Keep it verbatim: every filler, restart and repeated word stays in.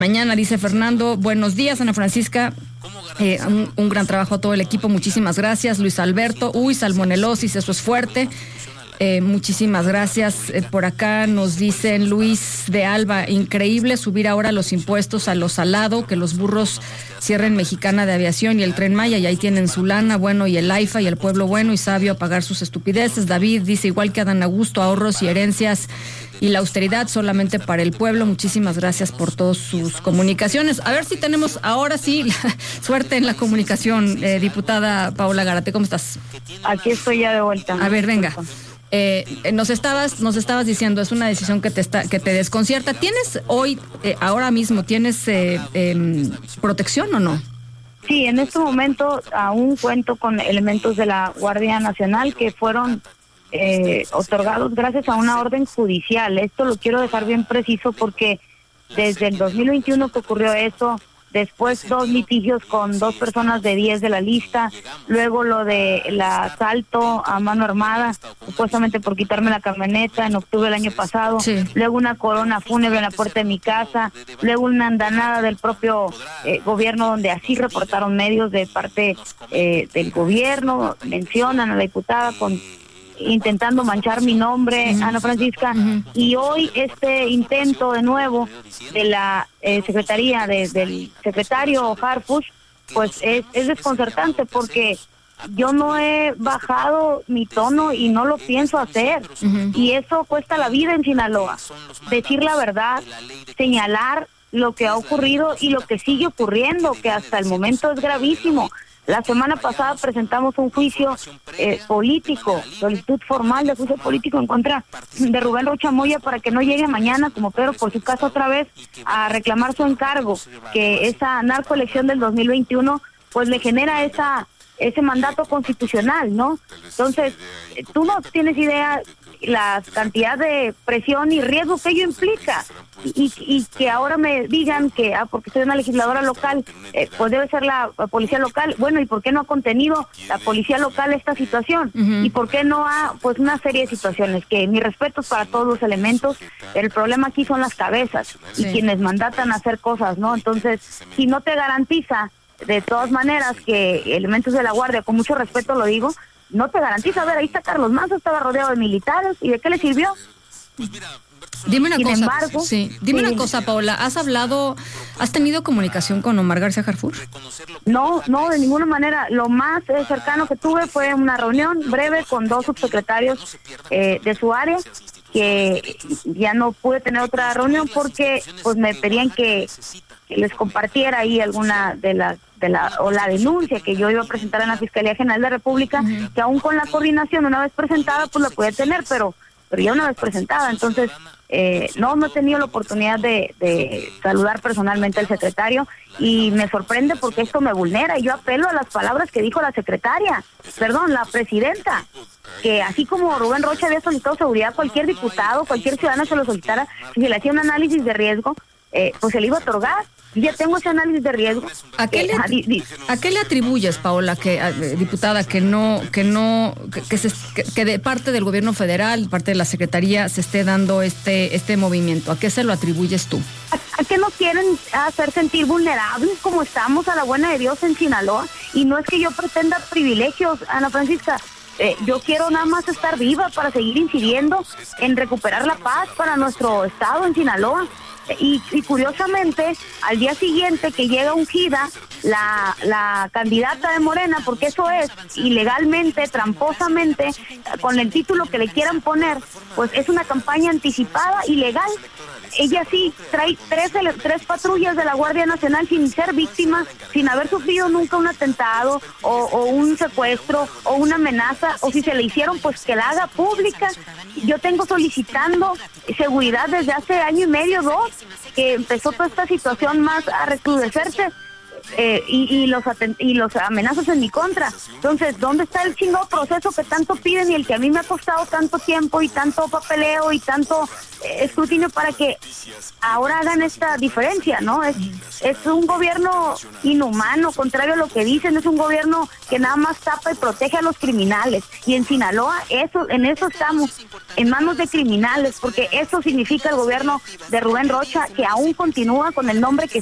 Mañana, dice Fernando. Buenos días, Ana Francisca. Eh, un, un gran trabajo a todo el equipo, muchísimas gracias. Luis Alberto, uy, salmonelosis, eso es fuerte. Eh, muchísimas gracias. Eh, por acá nos dicen Luis de Alba, increíble subir ahora los impuestos a lo salado, que los burros cierren Mexicana de Aviación y el Tren Maya, y ahí tienen su lana, bueno, y el AIFA y el pueblo bueno y sabio a pagar sus estupideces. David dice, igual que Adán Augusto, ahorros y herencias y la austeridad solamente para el pueblo. Muchísimas gracias por todas sus comunicaciones. A ver si tenemos ahora sí la suerte en la comunicación, eh, diputada Paola Gárate, ¿cómo estás? Aquí estoy ya de vuelta. A ver, venga. Eh, nos estabas, nos estabas diciendo, es una decisión que te está, que te desconcierta. ¿Tienes hoy, eh, ahora mismo, tienes eh, eh, protección o no? Sí, en este momento aún cuento con elementos de la Guardia Nacional que fueron eh, otorgados gracias a una orden judicial. Esto lo quiero dejar bien preciso porque desde el dos mil veintiuno que ocurrió eso, después dos litigios con dos personas de diez de la lista, luego lo de el asalto a mano armada, supuestamente por quitarme la camioneta en octubre del año pasado, sí. Luego una corona fúnebre en la puerta de mi casa, luego una andanada del propio eh, gobierno donde así reportaron medios de parte eh, del gobierno, mencionan a la diputada con intentando manchar mi nombre, uh-huh. Ana Francisca, uh-huh. Y hoy este intento de nuevo de la eh, secretaría, de, del secretario Harfuch, pues es, es desconcertante porque yo no he bajado mi tono y no lo pienso hacer, uh-huh. Y eso cuesta la vida en Sinaloa, decir la verdad, señalar lo que ha ocurrido y lo que sigue ocurriendo, que hasta el momento es gravísimo. La semana pasada presentamos un juicio eh, político, solicitud formal de juicio político en contra de Rubén Rocha Moya para que no llegue mañana, como Pedro por su caso otra vez, a reclamar su encargo, que esa narcoelección del dos mil veintiuno pues le genera esa ese mandato constitucional, ¿no? Entonces, tú no tienes idea la cantidad de presión y riesgo que ello implica, y, y que ahora me digan que, ah, porque soy una legisladora local, eh, pues debe ser la, la policía local. Bueno, ¿y por qué no ha contenido la policía local esta situación? Uh-huh. ¿Y por qué no ha, pues, una serie de situaciones? Que mi respeto es para todos los elementos, el problema aquí son las cabezas, sí. Y quienes mandatan a hacer cosas, ¿no? Entonces, si no te garantiza, de todas maneras, que elementos de la Guardia, con mucho respeto lo digo, no te garantiza. A ver, ahí está Carlos Manzo, estaba rodeado de militares, ¿y de qué le sirvió? Dime una Sin cosa, embargo, sí, dime sí. una cosa, Paola, ¿has hablado, has tenido comunicación con Omar García Harfuch? No, no, de ninguna manera. Lo más eh, cercano que tuve fue una reunión breve con dos subsecretarios eh, de su área, que ya no pude tener otra reunión porque pues me pedían que, que les compartiera ahí alguna de las de la o la denuncia que yo iba a presentar en la Fiscalía General de la República, uh-huh. Que aún con la coordinación una vez presentada pues la podía tener, pero pero ya una vez presentada. Entonces eh, no no he tenido la oportunidad de, de saludar personalmente al secretario, y me sorprende porque esto me vulnera, y yo apelo a las palabras que dijo la secretaria, perdón, la presidenta, que así como Rubén Rocha había solicitado seguridad, cualquier diputado, cualquier ciudadano que lo solicitara, si se le hacía un análisis de riesgo, eh, pues se le iba a otorgar. Yo ya tengo ese análisis de riesgo. ¿A qué, eh, le, ¿a qué le atribuyes, Paola, que eh, diputada, que no, que no, que, que, se, que, que de parte del gobierno federal, parte de la secretaría, se esté dando este, este movimiento? ¿A qué se lo atribuyes tú? ¿A, a qué nos quieren hacer sentir vulnerables como estamos a la buena de Dios en Sinaloa? Y no es que yo pretenda privilegios, Ana Francisca. Eh, yo quiero nada más estar viva para seguir incidiendo en recuperar la paz para nuestro estado en Sinaloa. Y, y curiosamente, al día siguiente que llega ungida la, la candidata de Morena, porque eso es, ilegalmente, tramposamente, con el título que le quieran poner, pues es una campaña anticipada, ilegal. Ella sí trae tres, tres patrullas de la Guardia Nacional sin ser víctima, sin haber sufrido nunca un atentado o, o un secuestro o una amenaza, o si se le hicieron, pues que la haga pública. Yo tengo solicitando seguridad desde hace año y medio, dos, que empezó toda esta situación más a recrudecerse. eh, y, y los aten- y los amenazas en mi contra. Entonces, ¿dónde está el chingado proceso que tanto piden y el que a mí me ha costado tanto tiempo y tanto papeleo y tanto eh, escrutinio para que ahora hagan esta diferencia, ¿no? Es, es un gobierno inhumano, contrario a lo que dicen, es un gobierno que nada más tapa y protege a los criminales. Y en Sinaloa, eso, en eso estamos, en manos de criminales, porque eso significa el gobierno de Rubén Rocha, que aún continúa con el nombre que